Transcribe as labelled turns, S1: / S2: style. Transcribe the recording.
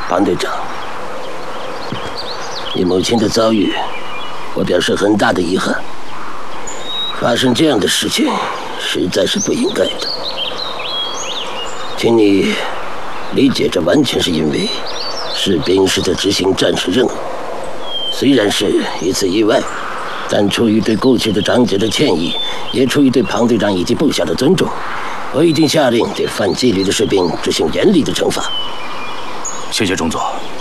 S1: 庞队长，你母亲的遭遇，我表示很大的遗憾。发生这样的事情，实在是不应该的。请你理解，这完全是因为士兵是在执行战士任务，虽然是一次意外，但出于对过去的长者的歉意，也出于对庞队长以及部下的尊重，我已经下令对犯纪律的士兵执行严厉的惩罚。
S2: 谢谢中佐。